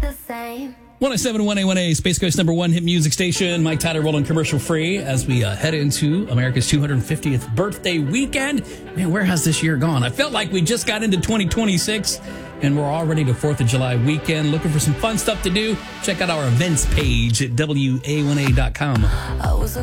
the same. 107.1A1A, Space Coast number one hit music station. Mike Tyler rolling commercial free as we head into America's 250th birthday weekend. Man, where has this year gone? I felt like we just got into 2026 and we're already to 4th of July weekend. Looking for some fun stuff to do? Check out our events page at WA1A.com. I was